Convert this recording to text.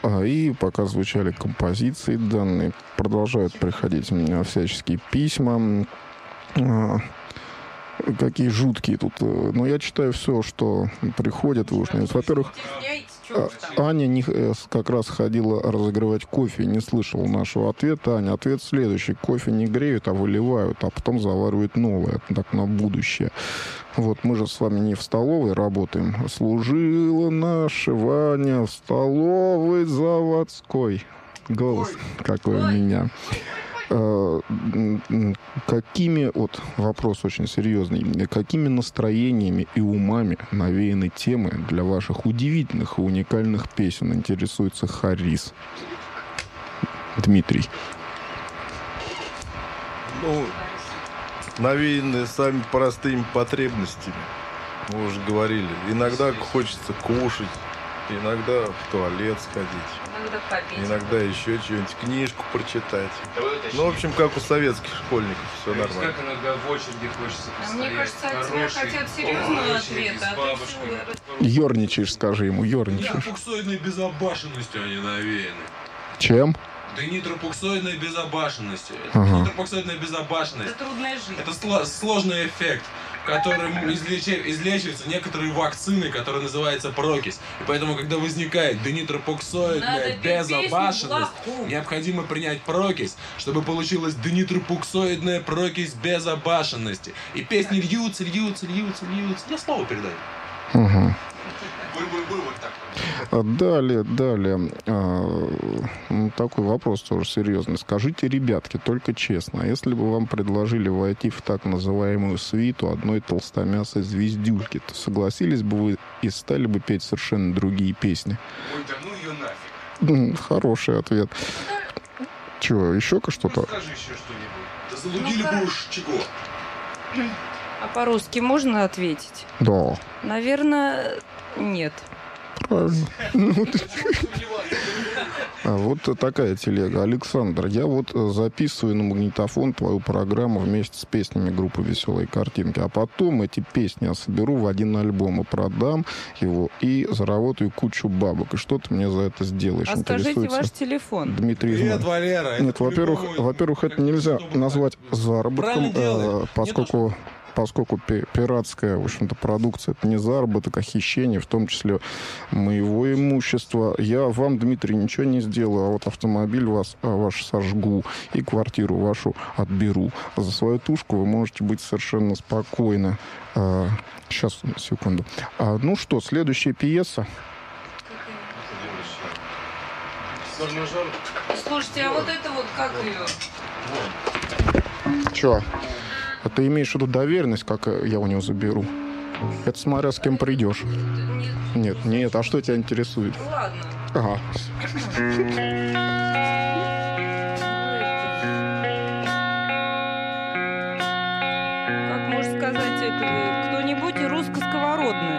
И пока звучали композиции данные, продолжают приходить всяческие письма. Какие жуткие тут. Но я читаю все, что приходит. Во-первых, Аня как раз ходила разогревать кофе, не слышала нашего ответа. Аня, ответ следующий. Кофе не греют, а выливают, а потом заваривают новое. Так на будущее. Вот мы же с вами не в столовой работаем. Служила наша Ваня в столовой заводской. Голос какой у меня. Какими, вот вопрос очень серьезный, какими настроениями и умами навеяны темы для ваших удивительных и уникальных песен, интересуется Харис? Дмитрий. Навеяны сами простыми потребностями. Мы уже говорили. Иногда хочется кушать, иногда в туалет сходить. Иногда еще что-нибудь, книжку прочитать. В общем, как у советских школьников, все нормально. Как иногда в очереди хочется постоять. Мне кажется, от тебя хотят серьезного ответа, а ты Ёрничаешь, скажи ему, ёрничаешь. Нитропуксоидной безопасностью они навеяны. Чем? Да нитропуксоидной безопасностью. Ага. Нитропуксоидная безопасность. Это трудная жизнь. Это сложный эффект, которым излечиваются некоторые вакцины, которые называются прокис. И поэтому, когда возникает денитропуксоидная безопасность, необходимо принять прокис, чтобы получилась денитропуксоидная прокис безопасности. И песни льются. Я слово передаю. Угу. Вот так. Далее, такой вопрос тоже серьезный. Скажите, ребятки, только честно, а если бы вам предложили войти в так называемую свиту одной толстомясой звездюльки, то согласились бы вы и стали бы петь совершенно другие песни? Ой, да ну ее нафиг. Хороший ответ. Чего, еще что-то? Скажи еще что-нибудь. Да залудили бы уж чего. А по-русски можно ответить? Да. Наверное, нет. Правильно. Вот такая телега. Александр, я вот записываю на магнитофон твою программу вместе с песнями группы «Веселые картинки», а потом эти песни я соберу в один альбом и продам его, и заработаю кучу бабок. И что ты мне за это сделаешь? А скажите ваш телефон. Дмитрий. Привет, Валера. Нет, во-первых, это нельзя назвать заработком, поскольку пиратская, в общем-то, продукция — это не заработок, а хищение, в том числе моего имущества. Я вам, Дмитрий, ничего не сделаю, а вот автомобиль ваш сожгу и квартиру вашу отберу. За свою тушку вы можете быть совершенно спокойны. Сейчас, секунду. Ну что, следующая пьеса. Слушайте, а вот это вот как ее? Че? А ты имеешь в виду доверенность, как я у него заберу? Это смотря с кем придешь. Нет, а что тебя интересует? Ладно. Ага. Как можно сказать это? Кто-нибудь русско-сковородное?